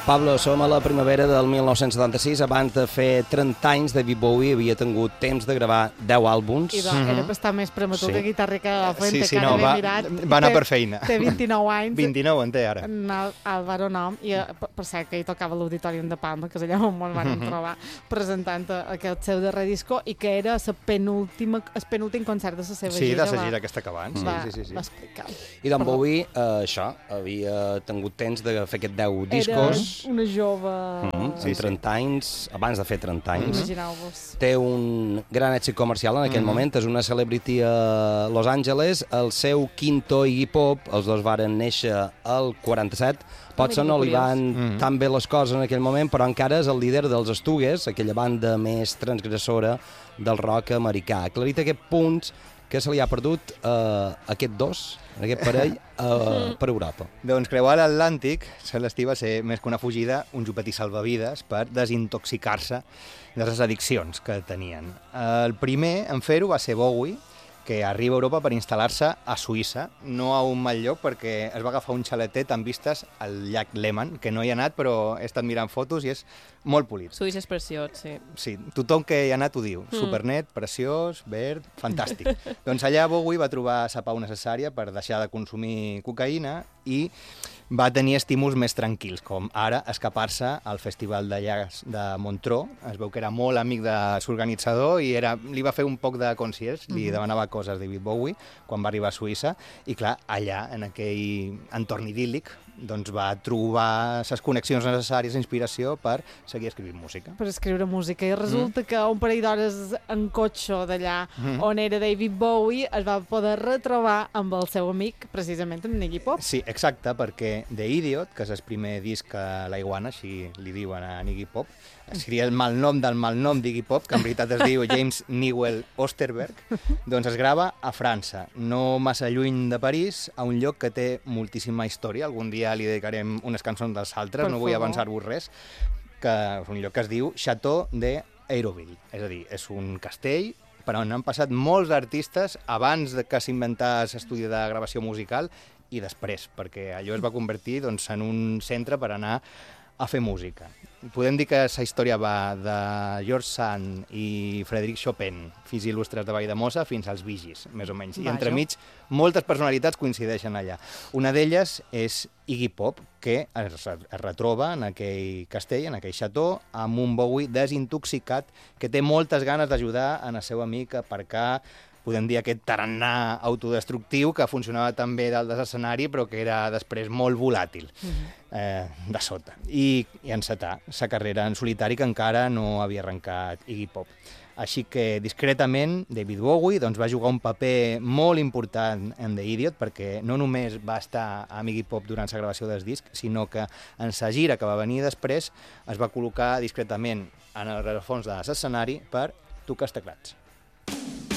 Pablo, som a la primavera del 1976. Abans de fer 30 anys, David Bowie havia tingut temps de gravar 10 àlbums. I era bastant més prematur que Guitarrica de la Fuente, sí, que no, l'he mirat. Va anar per feina. Té 29 anys. 29 en té ara. Álvaro Nom, i per cert que hi tocava l'Auditorium de Palma, que és allà on ens van trobar presentant aquest seu darrer disco, i que era el penúltim concert de la seva gira. Sí, de la gira aquesta que abans. Va explicar. I d'en Bowie, això, havia tingut temps de fer aquests 10 discos. Era una jove... En 30 anys, abans de fer 30 anys. Imagineu-vos. Té un gran èxit comercial en aquell moment, és una celebrity a Los Angeles. El seu quinto Iggy Pop, els dos varen néixer al 47. Potser no li van tan bé les coses en aquell moment, però encara és el líder dels Stooges, aquella banda més transgressora del rock americà. Aclarit aquest punt que se li ha perdut aquest aquest parell, per Europa. Doncs creuar l'Atlàntic, Celestí, va ser més que una fugida, un jupetí salvavides per desintoxicar-se de les addiccions que tenien. El primer en fer-ho va ser Bowie, que arriba a Europa per instal·lar-se a Suïssa, no a un mal lloc, perquè es va agafar un xaletet amb vistes al llac Léman, que no hi ha anat, però he estat mirant fotos i és molt polit. Suïssa és preciós, sí. Sí, tothom que hi ha anat ho diu. Supernet, preciós, verd, fantàstic. Doncs allà Bowie va trobar la pau necessària per deixar de consumir cocaïna i va tenir estímuls més tranquils, com ara escapar-se al Festival de Jazz de Montreux. Es veu que era molt amic de l'organitzador i li va fer un poc de concierge, li demanava coses a David Bowie quan va arribar a Suïssa i, clar, allà, en aquell entorn idíl·lic, doncs va trobar les connexions necessàries d'inspiració per seguir escrivint música. Per escriure música. I resulta que un parell d'hores en cotxe d'allà on era David Bowie es va poder retrobar amb el seu amic, precisament amb Iggy Pop. Sí, exacte, perquè The Idiot, que és el primer disc a la Iguana, així li diuen a Iggy Pop, seria el malnom del malnom d'Iggy Pop, que en veritat es diu James Newell Osterberg, doncs es grava a França, no massa lluny de París, a un lloc que té moltíssima història. Algun dia li dedicarem unes cançons dels altres, no vull avançar-vos res, que és un lloc que es diu Château d'Hérouville, és a dir, és un castell per on han passat molts artistes abans que s'inventés l'estudi de gravació musical i després, perquè allò es va convertir doncs, en un centre per anar a fer música. Podem dir que la història va de George Sand i Frédéric Chopin, fills il·lustres de Valldemossa, fins als Bee Gees, més o menys. I entremig moltes personalitats coincideixen allà. Una d'elles és Iggy Pop, que es retroba en aquell castell, en aquell xató, amb un Bowie desintoxicat que té moltes ganes d'ajudar en el seu amic a aparcar, podem dir, aquest tarannà autodestructiu que funcionava tan bé dalt de l'escenari però que era després molt volàtil de sota. I encetar sa carrera en solitari que encara no havia arrencat Iggy Pop. Així que, discretament, David Bowie doncs, va jugar un paper molt important en The Idiot, perquè no només va estar amb Iggy Pop durant la gravació del disc, sinó que en la gira que va venir després es va col·locar discretament en el rerefons de l'escenari per tocar els teclats.